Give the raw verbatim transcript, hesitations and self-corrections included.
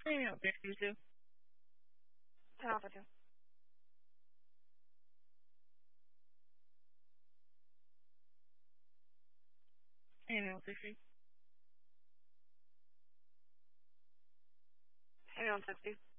Anything else I can do? Turn off with you. Anything else I can do? Anyone text you?